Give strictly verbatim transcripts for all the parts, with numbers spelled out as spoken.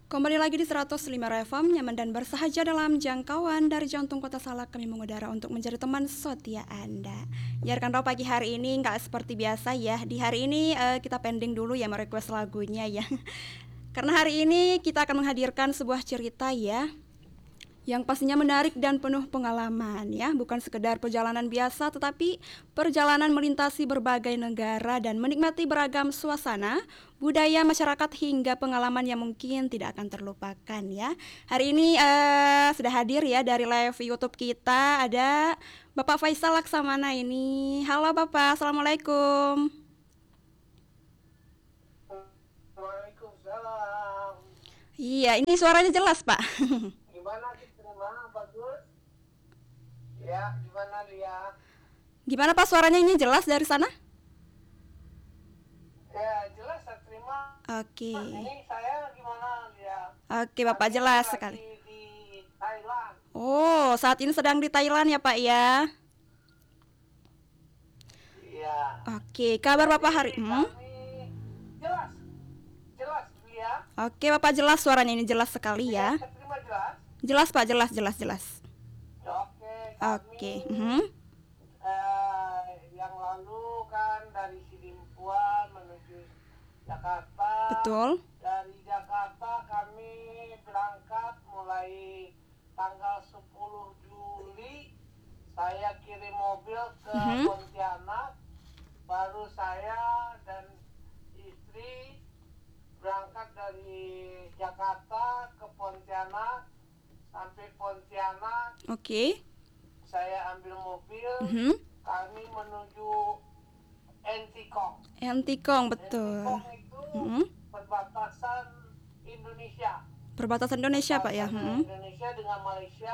Kembali lagi di seratus lima R F M, nyaman dan bersahaja dalam jangkauan dari jantung kota Salak. Kami mengudara untuk menjadi teman setia Anda. Ya rekan tahu pagi hari ini nggak seperti biasa ya. Di hari ini uh, kita pending dulu ya merequest lagunya ya. Karena hari ini kita akan menghadirkan sebuah cerita ya, yang pastinya menarik dan penuh pengalaman ya. Bukan sekedar perjalanan biasa, tetapi perjalanan melintasi berbagai negara dan menikmati beragam suasana, budaya, masyarakat, hingga pengalaman yang mungkin tidak akan terlupakan ya. Hari ini uh, sudah hadir ya dari live YouTube kita, ada Bapak Faisal Laksamana ini. Halo Bapak, Assalamualaikum. Waalaikumsalam. Iya, ini suaranya jelas Pak. Gimana diterima, bagus? Ya, gimana Lia? Gimana Pak, suaranya ini jelas dari sana? Ya, jelas saya terima. Oke. Nah, ini saya gimana Lia? Oke Bapak, Kami jelas lagi sekali. Di Thailand. Oh, saat ini sedang di Thailand ya Pak ya? Iya. Oke, kabar Bapak hari Jadi, hmm? Kami jelas, jelas Lia. Oke Bapak, jelas suaranya ini jelas sekali ya. Saya terima jelas. Jelas Pak, jelas, jelas, jelas. Oke. Oke. Kami mhm. eh, yang lalu kan dari Sidimpuan menuju Jakarta. Betul. Dari Jakarta kami berangkat mulai tanggal sepuluh Juli. Saya kirim mobil ke Mhm. Pontianak. Baru saya dan istri berangkat dari Jakarta ke Pontianak. Sampai Pontianak Oke. saya ambil mobil. Mhm. Kami menuju Entikong. Entikong, betul. Entikong itu Mhm. perbatasan Indonesia. Perbatasan Indonesia Pak ya. Perbatasan Mhm. Indonesia dengan Malaysia.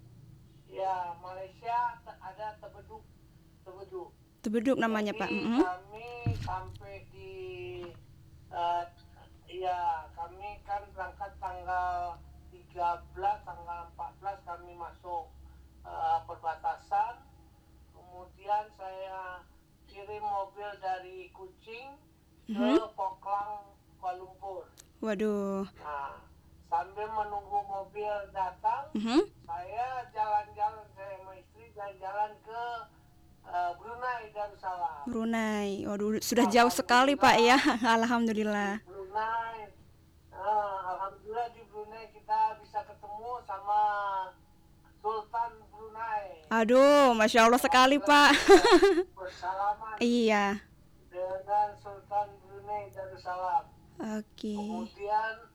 Ya, Malaysia te- ada Tebeduk. Tebeduk. Tebeduk namanya Jadi, Pak. Mhm. kami sampai di eh, ya kami kan berangkat tanggal tiga belas, tanggal empat belas kami masuk eh, perbatasan. Kemudian saya kirim mobil dari Kuching ke Mhm. Poklang, Kuala Lumpur. Waduh. Nah, sambil menunggu mobil datang, Mhm. saya jalan-jalan, saya sama istri jalan-jalan ke uh, Brunei Darussalam. Brunei. Waduh, sudah jauh sekali Pak ya. Alhamdulillah. Brunei, uh, alhamdulillah di Brunei kita bisa ketemu sama Sultan Brunei. Aduh, Masya Allah sekali Pak. Bersalaman Iya. dengan Sultan Brunei Darussalam. Oke. Kemudian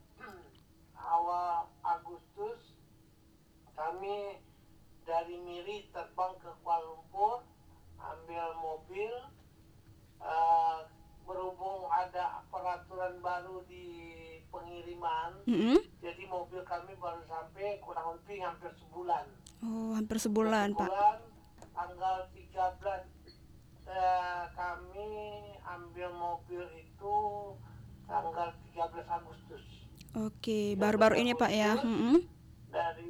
awal Agustus kami dari Miri terbang ke Kuala Lumpur, ambil mobil. Uh, berhubung ada peraturan baru di pengiriman, Mhm. jadi mobil kami baru sampai kurang lebih hampir sebulan. Oh, hampir sebulan Pak. Sebulan, tanggal tiga belas eh, kami ambil mobil itu tanggal tiga belas Agustus. Oke, baru-baru ini Pak ya. Mhm. Dari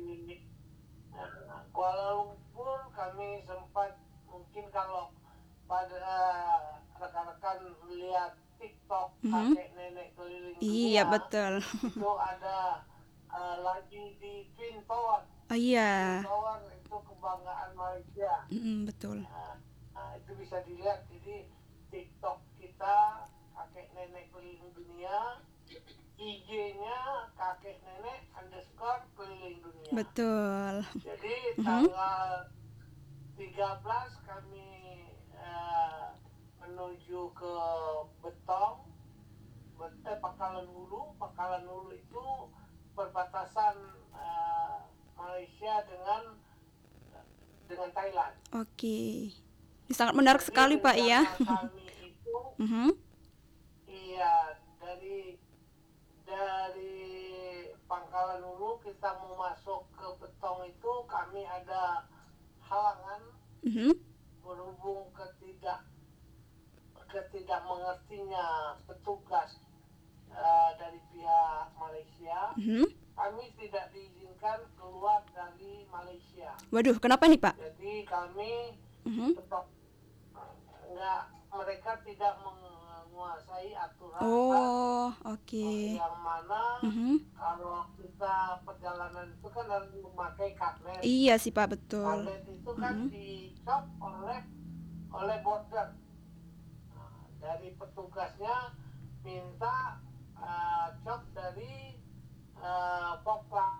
eh, Kuala Lumpur kami sempat, mungkin kalau pada eh, rekan-rekan melihat TikTok Mhm. kakek nenek keliling Iya, dunia, betul. itu ada eh, lagi di Twin Tower. Oh iya. Twin Tower itu kebanggaan Malaysia. Mhm, betul. Nah, nah, itu bisa dilihat. Jadi TikTok kita kakek nenek keliling dunia, I G-nya kakek nenek underscore keliling dunia. Betul. Jadi Mhm. tanggal tiga belas kami eh, menuju ke Betong, Bet- eh, Pangkalan Hulu. Pangkalan Hulu itu perbatasan eh, Malaysia dengan dengan Thailand. Oke. Ini sangat menarik Jadi sekali Pak ya. rencana kami itu, Mhm. iya, dari dari Pangkalan Hulu kita mau masuk ke Betong itu kami ada halangan Mhm. berhubung ketidak ketidakmengertinya petugas eh, dari pihak Malaysia. Mhm. Kami tidak diizinkan keluar dari Malaysia. Waduh, kenapa nih Pak? Jadi kami Mhm. tetap nggak, mereka tidak meng- menguasai aturan Oh, oke. yang mana Mhm. kalau kita perjalanan itu kan harus memakai karnet. Iya sih Pak, betul. Karnet itu kan Mhm. dicop oleh oleh border. Nah, dari petugasnya minta uh, cop dari uh, Poklang.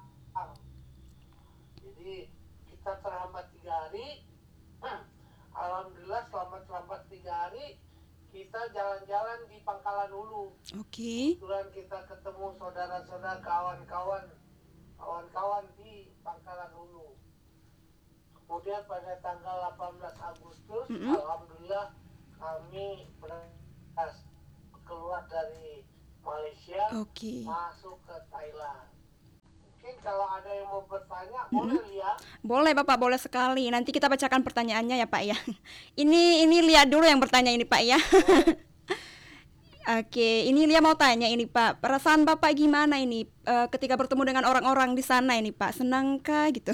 Jadi kita terhambat tiga hari. Alhamdulillah selama terhambat tiga hari kita jalan-jalan di Pangkalan Hulu. Oke. Kebetulan kita ketemu saudara-saudara, kawan-kawan, kawan-kawan di Pangkalan Hulu. Kemudian pada tanggal delapan belas Agustus, Mhm. alhamdulillah kami berhasil keluar dari Malaysia, Oke. masuk ke Thailand. Mungkin kalau ada yang mau bertanya, Mhm. boleh Lia? Boleh Bapak, boleh sekali. Nanti kita bacakan pertanyaannya ya Pak ya. Ini ini Lia dulu yang bertanya ini Pak ya. Boleh. Oke, ini Lia mau tanya ini Pak. Perasaan Bapak gimana ini eh, ketika bertemu dengan orang-orang di sana ini Pak? Senangkah gitu?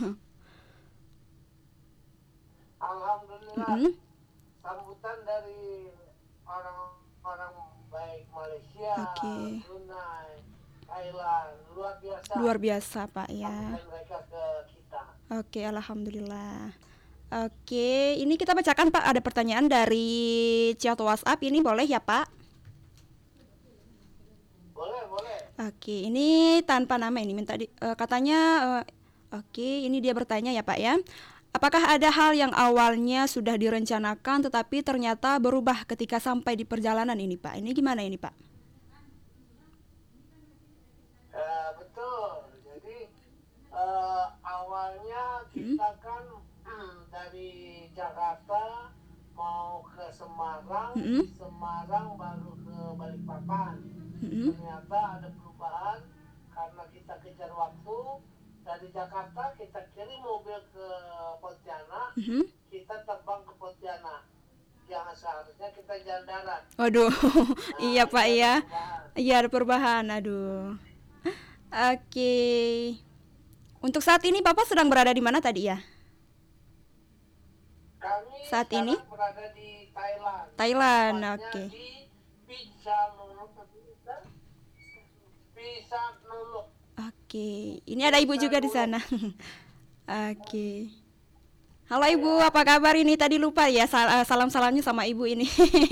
Alhamdulillah Mhm. sambutan dari orang-orang baik Malaysia, Oke. Brunei, Thailand, luar biasa Luar biasa Pak ya. sambutan mereka ke kita. Oke, alhamdulillah. Oke, ini kita bacakan Pak. Ada pertanyaan dari chat WhatsApp ini boleh ya Pak? Boleh, boleh. Oke, ini tanpa nama ini minta di, eh, katanya eh, oke, ini dia bertanya ya Pak ya. Apakah ada hal yang awalnya sudah direncanakan tetapi ternyata berubah ketika sampai di perjalanan ini Pak? Ini gimana ini Pak? Eh, betul. Jadi eh, awalnya Hmm? kita kan dari Jakarta mau ke Semarang, Hmm? Semarang baru ke Balikpapan. Hmm? Ternyata ada perubahan karena kita kejar waktu. Dari Jakarta kita kirim mobil ke Pontianak, Hmm? kita terbang ke Pontianak. Yang seharusnya kita jalan darat. Waduh, Nah, iya Pak itu ada ya. perubahan. Iya ada perubahan, aduh. Oke. Untuk saat ini Bapak sedang berada di mana tadi ya? Kami Saat ini? sekarang berada di Thailand. Thailand, Tepatnya oke. di Pisanuluk. Pisanuluk. Oke, ini ada ibu juga di sana. Oke. Halo ibu, apa kabar ini? Tadi lupa ya sal- eh, salam-salamnya sama ibu ini.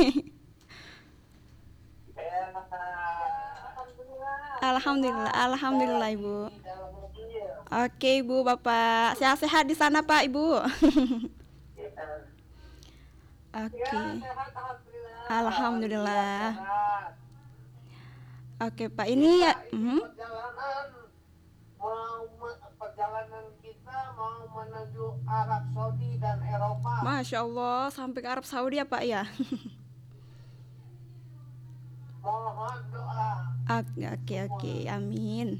Eh, Alhamdulillah, alhamdulillah Saya ibu. di dalam mobil. Oke ibu, bapak sehat-sehat di sana pak ibu. Ya, Oke, sehat alhamdulillah. alhamdulillah. Sehat. Oke pak, ini ya. Kita ini Mhm. perjalanan mau me- perjalanan kita mau menuju Arab Saudi dan Eropa. Masya Allah, sampai ke Arab Saudi ya pak ya. Mohon doa. Oke, oke, oke, amin.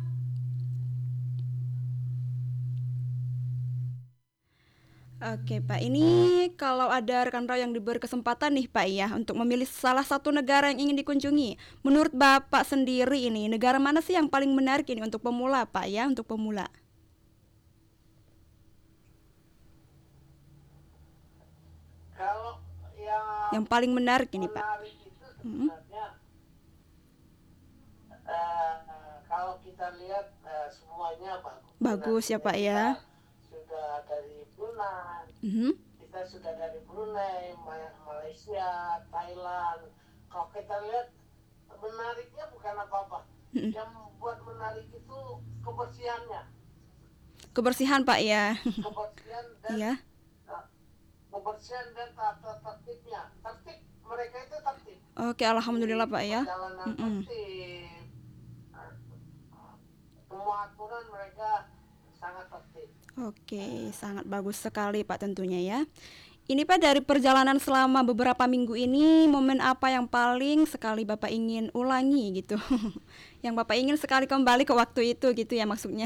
Oke Pak, ini kalau ada rekan Rau yang diberi kesempatan nih Pak ya untuk memilih salah satu negara yang ingin dikunjungi. Menurut Bapak sendiri ini negara mana sih yang paling menarik ini untuk pemula Pak ya, untuk pemula? Kalau yang Yang paling menarik ini Pak. menarik itu Hmm? sebenarnya eh, kalau kita lihat eh, semuanya bagus. Bagus ya Pak ya. Kita sudah dari Brunei, Mhm. kita sudah dari Brunei, Ma- Malaysia, Thailand. Kalau kita lihat menariknya bukan apa-apa. Mhm. Yang membuat menarik itu kebersihannya, Kebersihan Pak ya. kebersihan dan Iya. eh, kebersihan dan tata tertibnya. Tertib mereka itu tertib. Oke, alhamdulillah Pak ya. Perjalanan Mm-mm. tertib. Semua aturan mereka sangat tertib. Oke, sangat bagus sekali Pak tentunya ya. Ini Pak dari perjalanan selama beberapa minggu ini momen apa yang paling sekali Bapak ingin ulangi gitu? Yang Bapak ingin sekali kembali ke waktu itu gitu ya maksudnya.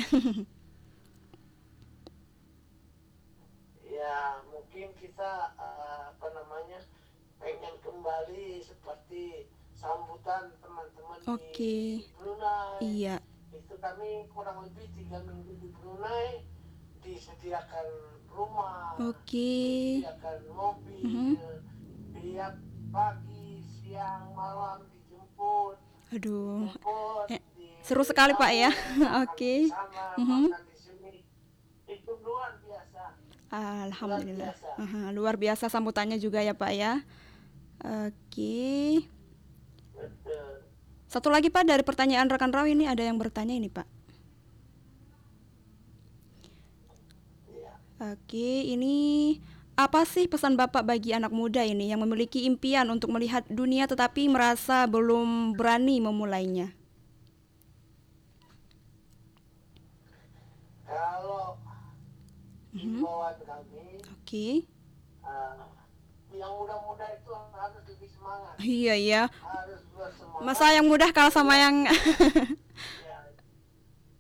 Ya mungkin kita eh, apa namanya pengen kembali seperti sambutan teman-teman Oke. di Brunei. Iya. Itu kami kurang lebih tiga minggu di Brunei, disediakan rumah, Oke. disediakan mobil, Mhm. tiap pagi, siang siang malam dijemput, Aduh, jemput, eh, seru sekali Pak ya. diberitahu, makan Oke. bersama, Mhm. makan di sini. Itu luar biasa, luar Alhamdulillah. biasa. Aha, luar biasa sambutannya juga ya Pak ya. Oke. Betul. Satu lagi Pak dari pertanyaan rekan Rawi ini ada yang bertanya ini Pak. Iya. Oke, ini apa sih pesan Bapak bagi anak muda ini yang memiliki impian untuk melihat dunia tetapi merasa belum berani memulainya? Kalau Mhm. himbauan kami, Oke. uh, yang muda-muda itu harus lebih semangat, Iya ya. harus bersemangat. Masa yang mudah kalah sama yang